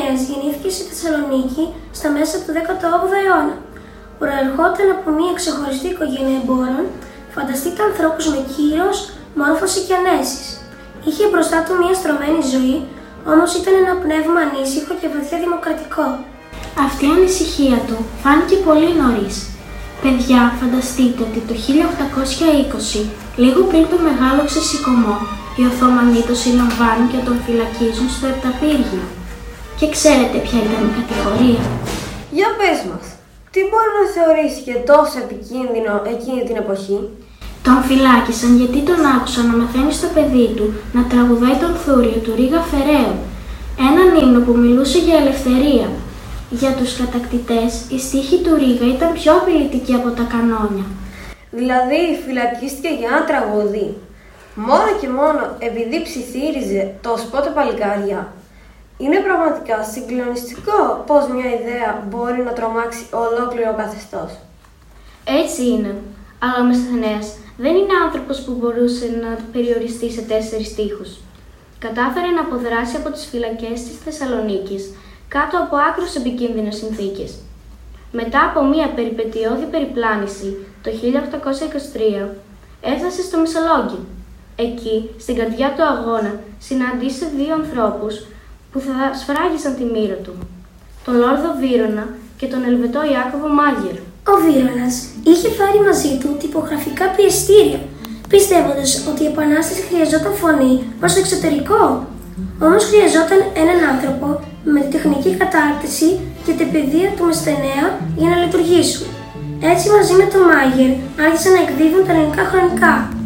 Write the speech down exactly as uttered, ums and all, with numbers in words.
Αιγαίας γεννήθηκε στη Θεσσαλονίκη στα μέσα του δέκατου όγδοου αιώνα. Προερχόταν από μια ξεχωριστή οικογένεια εμπόρων. Φανταστείτε ανθρώπους με κύρος, μόρφωση και ανέσεις. Είχε μπροστά του μια στρωμένη ζωή, όμως ήταν ένα πνεύμα ανήσυχο και βαθιά δημοκρατικό. Αυτή η ανησυχία του φάνηκε πολύ νωρίς. Παιδιά, φανταστείτε ότι το χίλια οκτακόσια είκοσι, λίγο πριν το μεγάλο ξεσηκωμό, οι Οθωμανοί τον συλλαμβάνουν και τον φυλακίζουν στο Επταπύργιο. Και ξέρετε ποια ήταν η κατηγορία? Για πες μας, τι μπορεί να θεωρήσει και τόσο επικίνδυνο εκείνη την εποχή? Τον φυλάκισαν γιατί τον άκουσαν να μαθαίνει στο παιδί του να τραγουδάει τον Θούριο του Ρίγα Φεραίου, έναν ύμνο που μιλούσε για ελευθερία. Για τους κατακτητές, η στίχη του Ρίγα ήταν πιο απειλητική από τα κανόνια. Δηλαδή φυλακίστηκε για ένα τραγούδι, μόνο και μόνο επειδή ψιθύριζε το σπότο παλικάρια. Είναι πραγματικά συγκλονιστικό πως μια ιδέα μπορεί να τρομάξει ολόκληρο καθεστώς. Έτσι είναι, αλλά ο Μεσθενέας δεν είναι άνθρωπος που μπορούσε να περιοριστεί σε τέσσερις στίχους. Κατάφερε να αποδράσει από τις φυλακές της Θεσσαλονίκης κάτω από άκρως επικίνδυνες συνθήκες. Μετά από μία περιπετειώδη περιπλάνηση το χίλια οκτακόσια είκοσι τρία, έφτασε στο Μεσολόγγι. Εκεί, στην καρδιά του αγώνα, συναντήσε δύο ανθρώπους που θα σφράγισαν τη μοίρα του, τον Λόρδο Βύρωνα και τον Ελβετό Ιάκωβο Μάγερ. Ο Βύρωνας είχε φάρει μαζί του τυπογραφικά πιεστήρια, πιστεύοντας ότι η Επανάσταση χρειαζόταν φωνή προς το εξωτερικό. Όμως χρειαζόταν έναν άνθρωπο με τη τεχνική κατάρτιση και την παιδεία του Μεσθενέα για να λειτουργήσουν. Έτσι, μαζί με τον Μάγερ άρχισαν να εκδίδουν τα ελληνικά χρονικά.